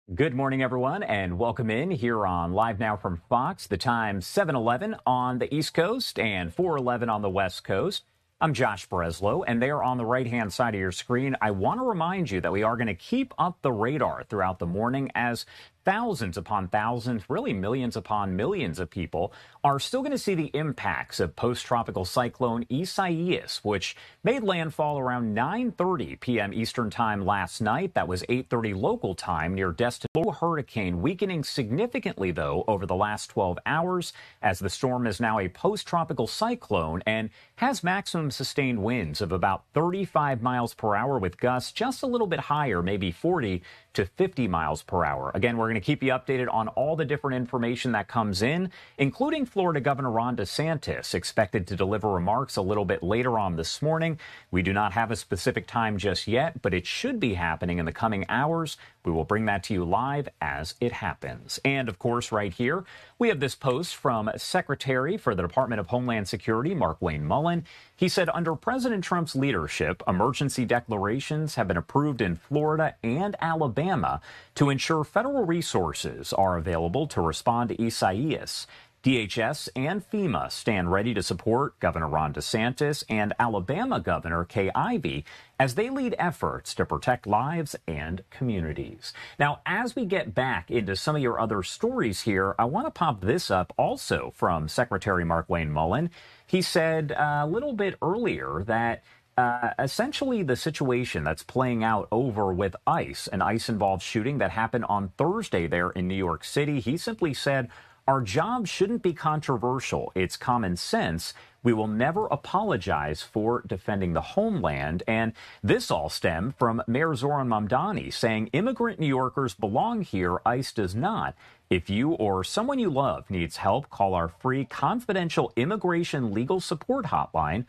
Good morning, everyone, and welcome in here on Live Now from Fox. The time 7:11 on the East Coast and 4:11 on the West Coast. I'm Josh Breslow, and there on the right-hand side of your screen, I want to remind you that we are going to keep up the radar throughout the morning as thousands upon thousands, really millions upon millions of people are still going to see the impacts of post-tropical cyclone Isaias, which made landfall around 9:30 p.m. Eastern time last night. That was 8:30 local time near Destin. Hurricane weakening significantly, though, over the last 12 hours as the storm is now a post-tropical cyclone and has maximum sustained winds of about 35 miles per hour with gusts just a little bit higher, maybe 40 to 50 miles per hour. Again, we're going to keep you updated on all the different information that comes in, including Florida Governor Ron DeSantis, expected to deliver remarks a little bit later on this morning. We do not have a specific time just yet, but it should be happening in the coming hours. We will bring that to you live as it happens. And of course, right here, we have this post from Secretary for the Department of Homeland Security, Markwayne Mullin. He said under President Trump's leadership, emergency declarations have been approved in Florida and Alabama to ensure federal resources are available to respond to Isaias. DHS and FEMA stand ready to support Governor Ron DeSantis and Alabama Governor Kay Ivey as they lead efforts to protect lives and communities. Now, as we get back into some of your other stories here, I want to pop this up also from Secretary Markwayne Mullin. He said a little bit earlier that essentially the situation that's playing out over with ICE, an ICE-involved shooting that happened on Thursday there in New York City, he simply said, "Our job shouldn't be controversial. It's common sense. We will never apologize for defending the homeland." And this all stemmed from Mayor Zohran Mamdani saying immigrant New Yorkers belong here. ICE does not. If you or someone you love needs help, call our free confidential immigration legal support hotline,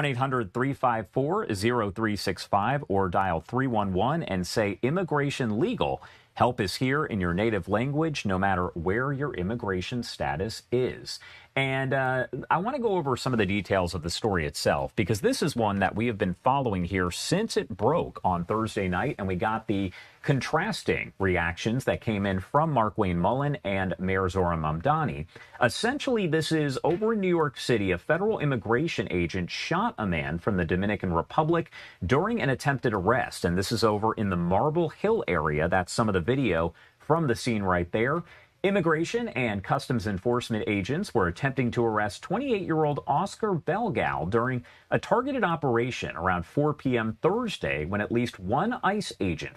1-800-354-0365, or dial 311 and say immigration legal. Help is here in your native language, no matter where your immigration status is. And I want to go over some of the details of the story itself, because this is one that we have been following here since it broke on Thursday night, and we got the contrasting reactions that came in from Markwayne Mullin and Mayor Zohran Mamdani. Essentially, this is over in New York City. A federal immigration agent shot a man from the Dominican Republic during an attempted arrest, and this is over in the Marble Hill area. That's some of the video from the scene right there. Immigration and Customs Enforcement agents were attempting to arrest 28-year-old Oscar Belgal during a targeted operation around 4 p.m. Thursday when at least one ICE agent